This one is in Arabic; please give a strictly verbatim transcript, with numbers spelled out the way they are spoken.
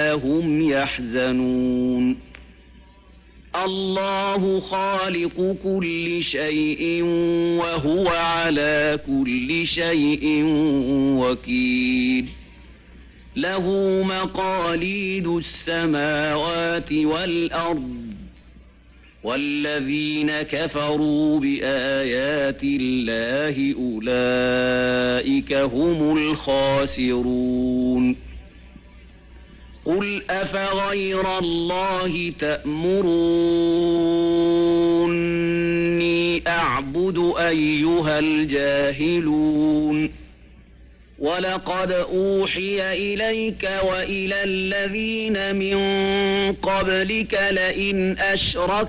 هم يحزنون الله خالق كل شيء وهو على كل شيء وكيل له مقاليد السماوات والأرض والذين كفروا بآيات الله أولئك هم الخاسرون قل أفغير الله تأمروني أعبد أيها الجاهلون ولقد أوحي إليك وإلى الذين من قبلك لئن أشركت